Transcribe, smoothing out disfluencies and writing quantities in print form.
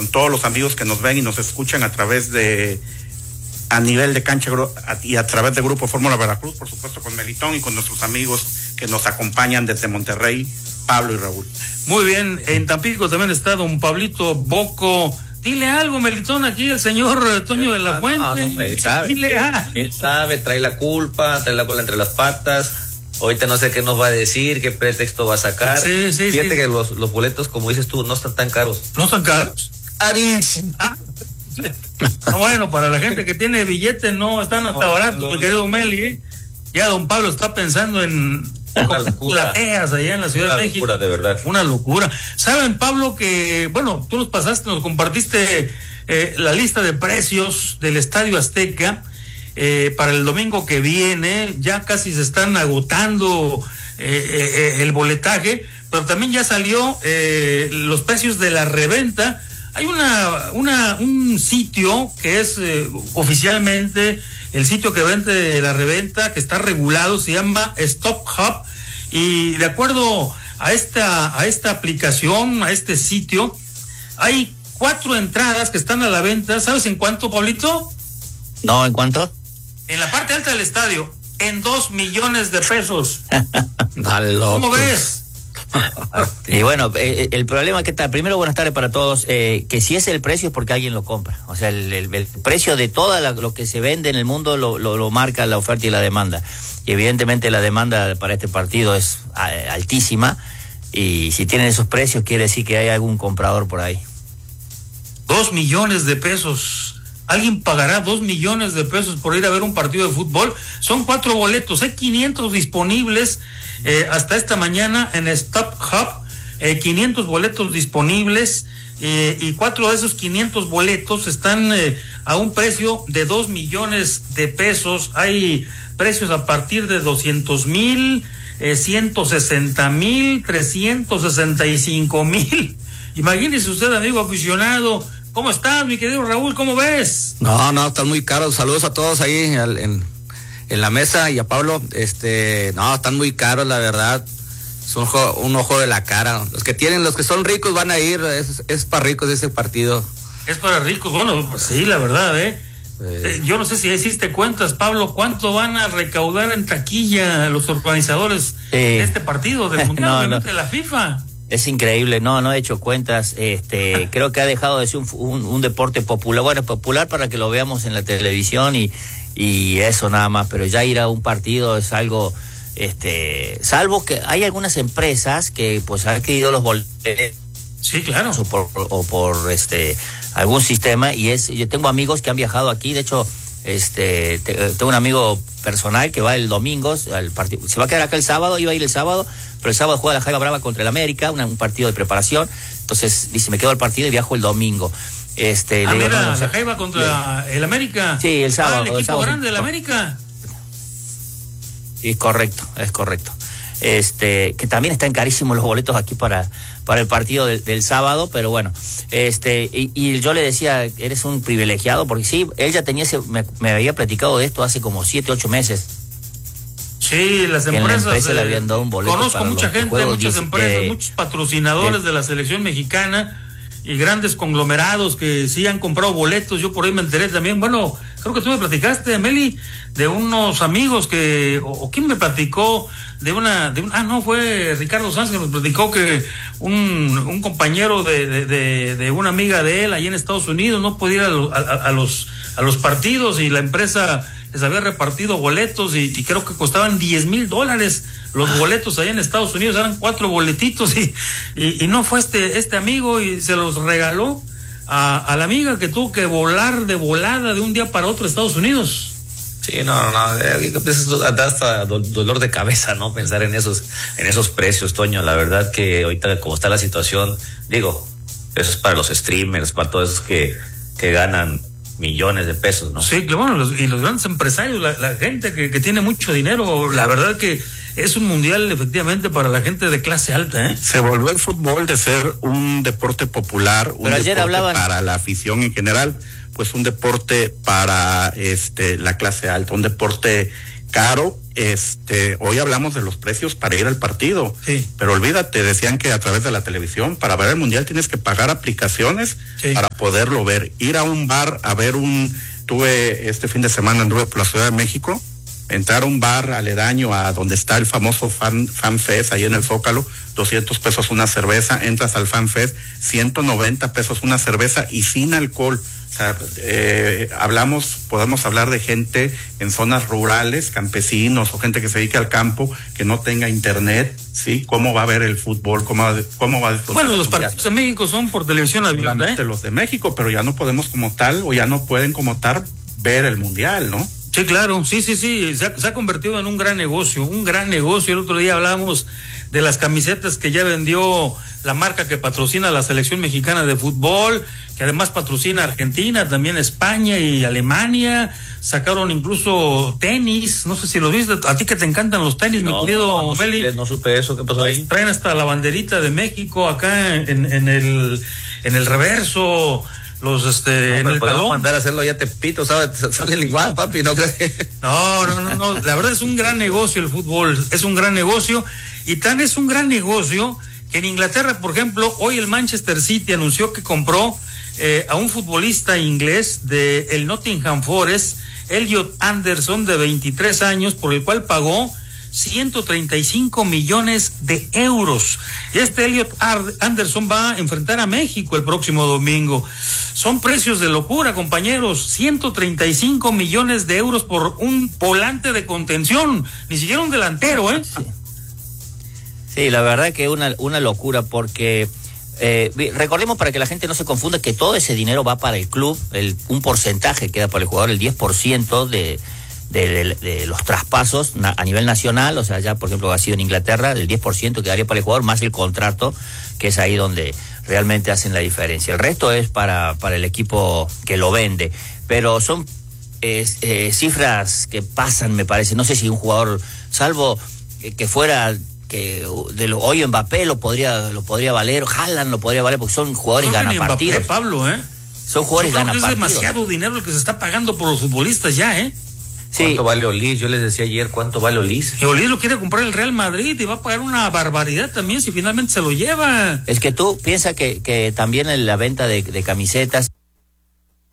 todos los amigos que nos ven y nos escuchan a nivel de cancha y a través de Grupo Fórmula Veracruz, por supuesto con Melitón y con nuestros amigos que nos acompañan desde Monterrey, Pablo y Raúl. Muy bien, en Tampico también está don Pablito Boco. Dile algo, Melitón, aquí el señor Toño de la Fuente. Él sabe, trae la culpa, trae la cola entre las patas. Ahorita no sé qué nos va a decir, qué pretexto va a sacar. Fíjate que los boletos, como dices tú, no están tan caros. ¿No están caros? Carísimo. Bueno, para la gente que tiene billetes no están hasta baratos, mi querido Meli. Ya don Pablo está pensando en plateas allá en la Ciudad de México. Una locura, de verdad. Una locura. ¿Saben, Pablo, que, bueno, tú nos compartiste la lista de precios del Estadio Azteca para el domingo que viene? Ya casi se están agotando el boletaje, pero también ya salió los precios de la reventa. Hay un sitio que es oficialmente el sitio que vende la reventa, que está regulado, se llama Stop Hub, y de acuerdo a esta aplicación, a este sitio, hay 4 entradas que están a la venta. ¿Sabes en cuánto, Pablito? No, ¿en cuánto? En la parte alta del estadio, en 2 millones de pesos. ¿Cómo ves? Y bueno, el problema que está, primero buenas tardes para todos, que si es el precio es porque alguien lo compra, o sea, el precio de todo lo que se vende en el mundo lo marca la oferta y la demanda, y evidentemente la demanda para este partido es altísima, y si tienen esos precios quiere decir que hay algún comprador por ahí. 2 millones de pesos. ¿Alguien pagará 2 millones de pesos por ir a ver un partido de fútbol? Son 4 boletos, hay 500 disponibles hasta esta mañana en Stop Hub, 500 boletos disponibles, y 4 de esos 500 boletos están a un precio de 2 millones de pesos. Hay precios a partir de 200,000, 160,000, 365,000. Imagínese usted, amigo aficionado. ¿Cómo estás, mi querido Raúl? ¿Cómo ves? No, están muy caros. Saludos a todos ahí en la mesa y a Pablo. No, están muy caros, la verdad. Es un ojo de la cara. Los que son ricos van a ir. Es para ricos ese partido. Es para ricos, bueno, pues sí, la verdad, yo no sé si hiciste cuentas, Pablo, ¿cuánto van a recaudar en taquilla los organizadores de este partido del Mundial de la FIFA? Es increíble, no he hecho cuentas, creo que ha dejado de ser un deporte popular, bueno, popular para que lo veamos en la televisión y eso nada más, pero ya ir a un partido es algo, salvo que hay algunas empresas que pues han adquirido los boletos. Sí, claro. O por algún sistema, yo tengo amigos que han viajado aquí, de hecho, tengo un amigo personal que va el domingo al partido, se va a quedar acá el sábado, iba a ir el sábado, pero el sábado juega la Jaiba Brava contra el América, un partido de preparación, entonces dice, me quedo al partido y viajo el domingo. La Jaiba contra el América. Sí, el sábado. El equipo grande del América. Sí, es correcto. Que también están carísimos los boletos aquí para el partido del sábado, pero bueno, y yo le decía, eres un privilegiado, porque sí, él ya tenía me había platicado de esto hace como 7, 8 meses. Sí, las empresas, le habían dado un boleto. Conozco mucha gente, muchas empresas, muchos patrocinadores de la selección mexicana y grandes conglomerados que sí han comprado boletos. Yo por ahí me enteré también, bueno, creo que tú me platicaste, Meli, de unos amigos o quién me platicó fue Ricardo Sánchez, que me platicó que un compañero de una amiga de él allí en Estados Unidos no podía ir a los partidos, y la empresa les había repartido boletos y creo que costaban $10,000 los boletos allá en Estados Unidos, eran 4 boletitos y no fue este amigo y se los regaló a la amiga, que tuvo que volar de volada de un día para otro a Estados Unidos. Sí, no, da hasta dolor de cabeza, ¿no? Pensar en esos precios, Toño. La verdad que ahorita como está la situación, digo, eso es para los streamers, para todos esos que ganan millones de pesos, ¿no? Sí, bueno, y los grandes empresarios, la gente que tiene mucho dinero, la verdad que es un mundial efectivamente para la gente de clase alta, Se volvió el fútbol de ser un deporte popular, un deporte para la afición en general, pues un deporte para la clase alta, un deporte caro. Hoy hablamos de los precios para ir al partido, sí, pero olvídate, decían que a través de la televisión, para ver el mundial tienes que pagar aplicaciones, sí, para poderlo ver. Ir a un bar a ver tuve este fin de semana, anduve por la Ciudad de México, entrar a un bar aledaño a donde está el famoso Fan Fest, ahí en el Zócalo, 200 pesos una cerveza, entras al Fan Fest, 190 pesos una cerveza y sin alcohol. O sea, podemos hablar de gente en zonas rurales, campesinos o gente que se dedica al campo, que no tenga internet, ¿sí? ¿Cómo va a ver el fútbol? ¿Cómo va a disfrutar? Bueno, los partidos de México son por televisión abierta, los de México, pero ya no podemos como tal, o ya no pueden como tal ver el mundial, ¿no? Sí, claro, sí, se ha convertido en un gran negocio. El otro día hablábamos de las camisetas que ya vendió la marca que patrocina la selección mexicana de fútbol, que además patrocina Argentina, también España y Alemania. Sacaron incluso tenis, no sé si lo viste, a ti que te encantan los tenis, mi querido Meli. No supe eso, ¿qué pasó ahí? Traen hasta la banderita de México acá en el reverso. En el talón. Mandar a hacerlo ya Tepito, ¿sabes? Salen igual, papi, ¿no crees? No, la verdad es un gran negocio el fútbol, es un gran negocio, y tan es un gran negocio que en Inglaterra, por ejemplo, hoy el Manchester City anunció que compró a un futbolista inglés de el Nottingham Forest, Elliot Anderson, de 23 años, por el cual pagó 135 millones de euros. Y Elliot Anderson va a enfrentar a México el próximo domingo. Son precios de locura, compañeros. 135 millones de euros por un volante de contención, ni siquiera un delantero, ¿eh? Sí, la verdad que una locura, porque recordemos, para que la gente no se confunda, que todo ese dinero va para el club, un porcentaje queda para el jugador, el 10% de los traspasos a nivel nacional, o sea, ya por ejemplo ha sido en Inglaterra, el 10% quedaría para el jugador, más el contrato, que es ahí donde realmente hacen la diferencia. El resto es para el equipo que lo vende, pero son cifras que pasan, me parece. No sé si un jugador, salvo que fuera hoy Mbappé lo podría valer, Haaland lo podría valer, porque son jugadores gana partidos. Pablo, son jugadores gana partidos. Es demasiado dinero el que se está pagando por los futbolistas ya, Sí. ¿Cuánto vale Olis? Yo les decía ayer, ¿cuánto vale Olis? Y Olis lo quiere comprar el Real Madrid y va a pagar una barbaridad también si finalmente se lo lleva. Es que tú piensas que también en la venta de camisetas,